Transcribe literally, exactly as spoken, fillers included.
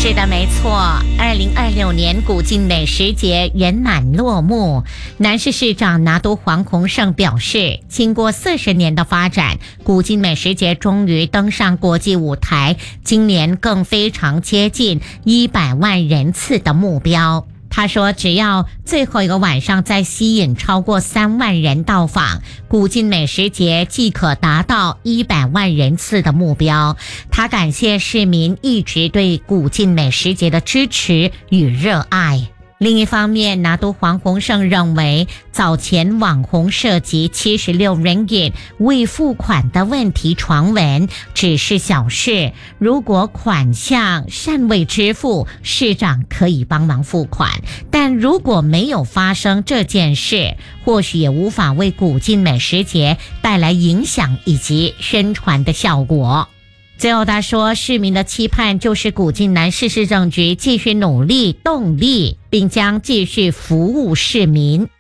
是的，没错。二零二六年古晋美食节圆满落幕。南市市长拿督黄鸿胜表示，经过四十年的发展，古晋美食节终于登上国际舞台，今年更非常接近一百万人次的目标。他说，只要最后一个晚上再吸引超过三万人到访，古晋美食节即可达到一百万人次的目标。他感谢市民一直对古晋美食节的支持与热爱。另一方面，拿督黄鸿胜认为，早前网红涉及七十六 ringgit 未付款的问题传闻只是小事，如果款项尚未支付，市长可以帮忙付款，但如果没有发生这件事，或许也无法为古晋美食节带来影响以及宣传的效果。最后他说，市民的期盼就是古晋南市市政局继续努力动力，并将继续服务市民。